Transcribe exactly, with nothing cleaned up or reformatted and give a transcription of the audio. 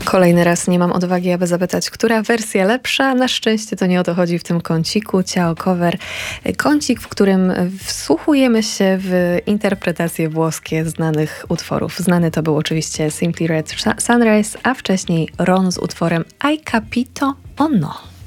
Kolejny raz nie mam odwagi, aby zapytać, która wersja lepsza. Na szczęście to nie o to chodzi w tym kąciku. Ciao Cover. Kącik, w którym wsłuchujemy się w interpretacje włoskie znanych utworów. Znany to był oczywiście Simply Red Sunrise, a wcześniej Ron z utworem I Capito o No.